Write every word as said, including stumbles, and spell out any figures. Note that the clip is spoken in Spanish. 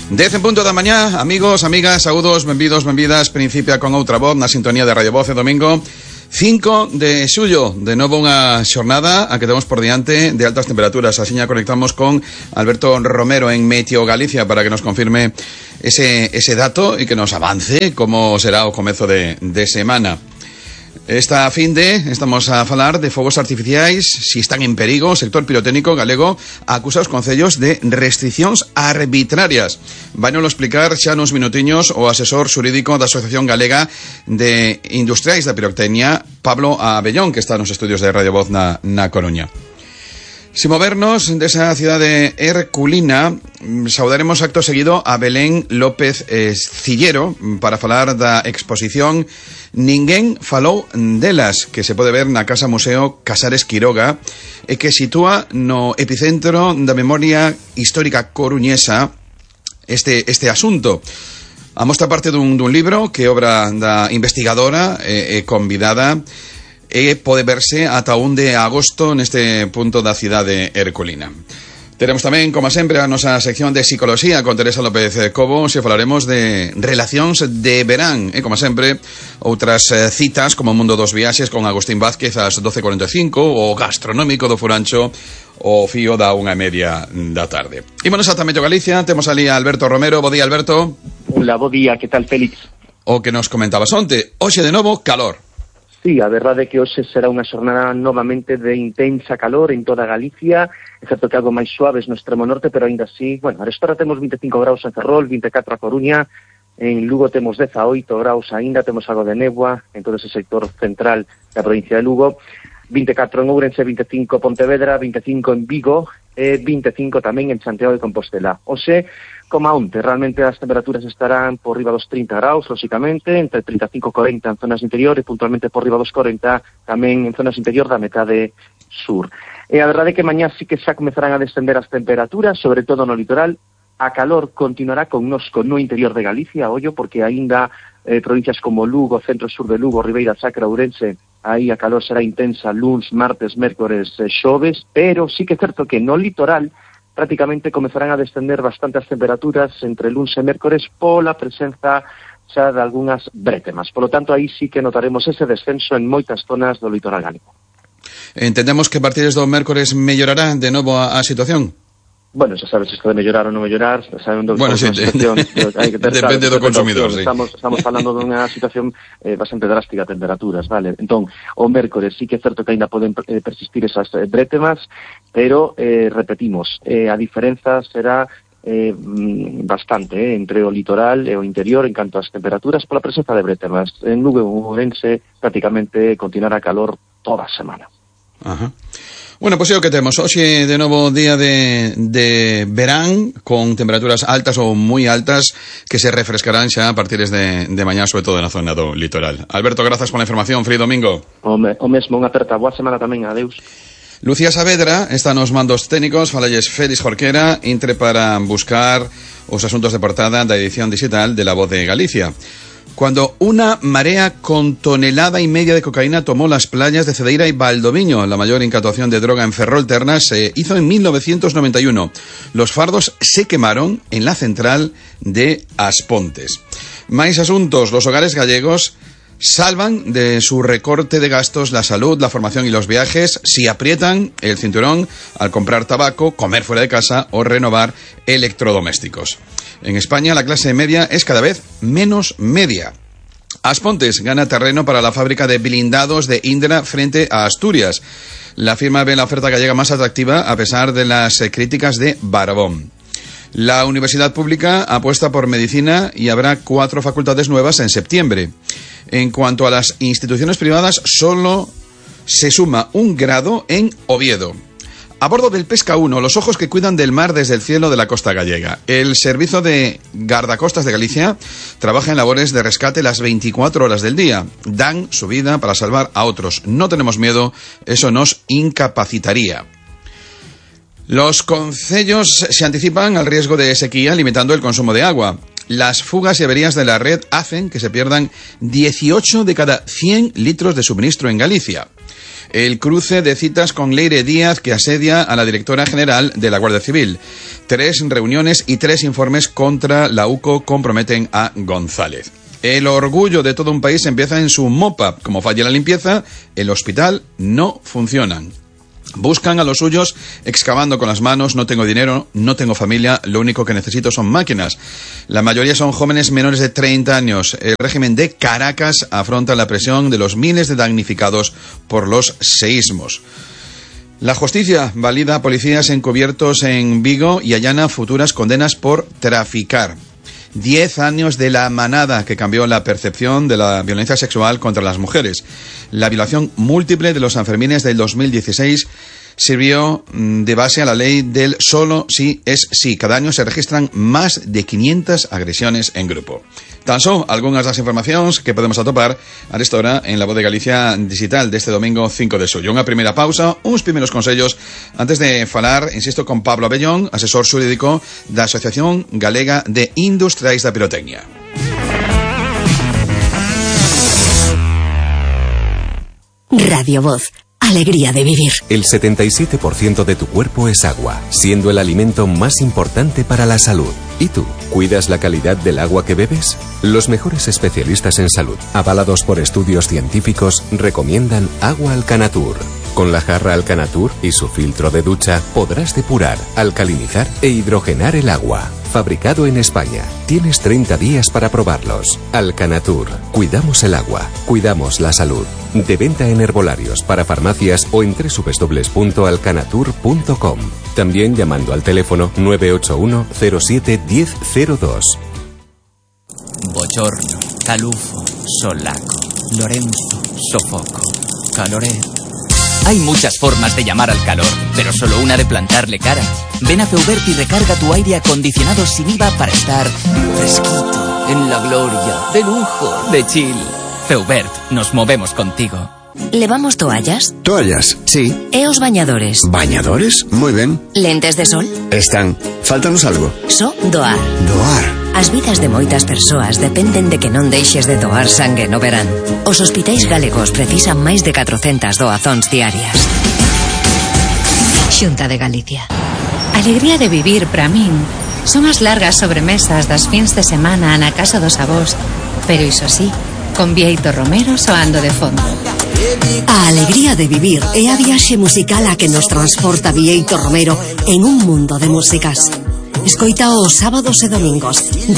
Dez en punto da mañá, amigos, amigas, saúdos, benvidos, benvidas. Principia con outra voz na sintonía de Radio Voz de domingo cinco de xullo. De novo unha xornada a que temos por diante de altas temperaturas. Asiña conectamos con Alberto Romero en Meteo Galicia para que nos confirme ese, ese dato e que nos avance como será o comezo de, de semana. Esta fin de estamos a falar de fogos artificiais, si están en perigo. O sector pirotécnico galego acusa os concellos de restriccións arbitrarias. Vainolo explicar xa nos minutiños o asesor xurídico da Asociación Galega de Industriais da Pirotecnia, Pablo Abellón, que está nos estudios de Radio Voz na, na Coruña. Sin movernos desa cidade herculina, saudaremos acto seguido a Belén López eh, Cillero para falar da exposición Ninguén falou delas, que se pode ver na Casa Museo Casares Quiroga e que sitúa no epicentro da memoria histórica coruñesa este, este asunto. A mostra parte dun, dun libro que obra da investigadora e eh, eh, convidada e pode verse ata un de agosto neste punto da cidade herculina. Teremos tamén, como sempre, a nosa sección de psicología con Teresa López Cobo, se falaremos de relacións de verán, e como sempre, outras citas como o mundo dos viaxes con Agustín Vázquez ás doce e cuarenta e cinco, o gastronómico do Furancho, o fío da unha e media da tarde. Ímonos ata Meteo Galicia, temos ali a Alberto Romero. Bo día, Alberto. Hola, bo día, que tal, Félix? O que nos comentabas onte, hoxe de novo, calor. Sí, a verdade é que hoxe será unha xornada novamente de intensa calor en toda Galicia, excepto que algo máis suaves no extremo norte, pero aínda así, bueno, a restora temos vinte e cinco graus en Ferrol, vinte e catro a Coruña, en Lugo temos dezaoito graus aínda, temos algo de néboa en todo ese sector central da provincia de Lugo, vinte e catro en Ourense, vinte e cinco Pontevedra, vinte e cinco en Vigo e vinte e cinco tamén en Santiago de Compostela. Hoxe, como onte, realmente as temperaturas estarán por riba dos trinta graus, lóxicamente, entre trinta e cinco e corenta en zonas interior e puntualmente por riba dos corenta tamén en zonas interior da metade sur. E a verdade é que mañá sí que xa comezarán a descender as temperaturas, sobre todo no litoral. A calor continuará connosco no interior de Galicia, ollo, porque aínda eh, provincias como Lugo, centro-sur de Lugo, Ribeira Sacra, Ourense, aí a calor será intensa luns, martes, mércores, eh, xoves, pero sí que é certo que no litoral prácticamente comezarán a descender bastantes temperaturas entre luns e mércores pola presenza xa de algunhas brétemas. Por lo tanto, aí sí que notaremos ese descenso en moitas zonas do litoral galego. Entendemos que a partir do mércores mellorará de novo a, a situación? Bueno, xa sabes isto de mellorar ou non mellorar, sabendo bueno, sí, situación, hai que ter, depende do consumidor, sí. Estamos, estamos falando dunha situación eh, bastante drástica de temperaturas, vale? Entón, o mércores sí que é certo que ainda poden eh, persistir esas eh, brétemas, pero, eh, repetimos, eh, a diferenza será eh, bastante eh, entre o litoral e o interior en canto ás temperaturas pola presenza de brétemas. En Lugo e Ourense prácticamente continuará calor toda a semana. Ajá. Bueno, pois é o que temos. Hoxe de novo día de, de verán con temperaturas altas ou moi altas que se refrescarán xa a partir de, de mañá, sobre todo na zona do litoral. Alberto, grazas pola información. Feliz domingo. O, me, o mesmo, unha aperta. Boa semana tamén. Adeus. Lucía Saavedra está nos mandos técnicos. Falalles Félix Jorquera, entre para buscar os asuntos de portada da edición digital de La Voz de Galicia. Cuando una marea con tonelada y media de cocaína tomó las playas de Cedeira y Valdoviño, la mayor incautación de droga en Ferrol Terna se hizo en mil novecientos noventa y uno. Los fardos se quemaron en la central de Aspontes. Máis asuntos. Los hogares gallegos salvan de su recorte de gastos la salud, la formación y los viajes si aprietan el cinturón al comprar tabaco, comer fuera de casa o renovar electrodomésticos. En España la clase media es cada vez menos media. Aspontes gana terreno para la fábrica de blindados de Indra frente a Asturias. La firma ve la oferta gallega más atractiva a pesar de las críticas de Barbón. La universidad pública apuesta por medicina y habrá cuatro facultades nuevas en septiembre. En cuanto a las instituciones privadas, solo se suma un grado en Oviedo. A bordo del Pesca uno, los ojos que cuidan del mar desde el cielo de la costa gallega. El Servicio de Guardacostas de Galicia trabaja en labores de rescate las veinticuatro horas del día. Dan su vida para salvar a otros. No tenemos miedo, eso nos incapacitaría. Los concellos se anticipan al riesgo de sequía limitando el consumo de agua. Las fugas y averías de la red hacen que se pierdan dieciocho de cada cien litros de suministro en Galicia. El cruce de citas con Leire Díaz, que asedia a la directora general de la Guardia Civil. Tres reuniones y tres informes contra la U C O comprometen a González. El orgullo de todo un país empieza en su mopa. Como falla la limpieza, el hospital no funciona. Buscan a los suyos excavando con las manos. No tengo dinero, no tengo familia, lo único que necesito son máquinas. La mayoría son jóvenes menores de treinta años. El régimen de Caracas afronta la presión de los miles de damnificados por los seísmos. La justicia valida a policías encubiertos en Vigo y allana futuras condenas por traficar. Diez años de la manada que cambió la percepción de la violencia sexual contra las mujeres. La violación múltiple de los Sanfermines del dos mil dieciséis sirvió de base a la ley del solo sí es sí. Cada año se registran más de quinientas agresiones en grupo. Tan son algunas das informacións que podemos atopar a esta hora en La Voz de Galicia digital deste domingo cinco de xullo. Unha primeira pausa, uns primeiros consellos antes de falar, insisto, con Pablo Abellón, asesor xurídico da Asociación Galega de Industriais da Pirotecnia. Radio Voz. Alegría de vivir. El setenta y siete por ciento de tu cuerpo es agua, siendo el alimento más importante para la salud. ¿Y tú? ¿Cuidas la calidad del agua que bebes? Los mejores especialistas en salud, avalados por estudios científicos, recomiendan agua Alcanatur. Con la jarra Alcanatur y su filtro de ducha podrás depurar, alcalinizar e hidrogenar el agua. Fabricado en España. Tienes treinta días para probarlos. Alcanatur. Cuidamos el agua. Cuidamos la salud. De venta en herbolarios, para farmacias o en doble u doble u doble u punto alcanatur punto com. También llamando al teléfono nueve ocho uno cero siete uno cero cero dos. Bochorno, calufo, solaco, Lorenzo, sofoco, caloré. Hay muchas formas de llamar al calor, pero solo una de plantarle cara. Ven a Feubert y recarga tu aire acondicionado sin I V A para estar fresquito, en la gloria, de lujo, de chill. Feubert, nos movemos contigo. ¿Levamos toallas? Toallas, sí. E os bañadores? ¿Bañadores? Muy ben. Lentes de sol? Están. Fáltanos algo. So doar. Doar. As vidas de moitas persoas dependen de que non deixes de doar sangue no verán. Os hospitais galegos precisan máis de catrocentas doazóns diarias. Xunta de Galicia. Alegría de vivir, para min, son as largas sobremesas das fins de semana na casa dos avós, pero iso sí, con Bieito Romero soando de fondo. A alegría de vivir é a viaxe musical a que nos transporta Bieito Romero en un mundo de músicas. Escoita os sábados e domingos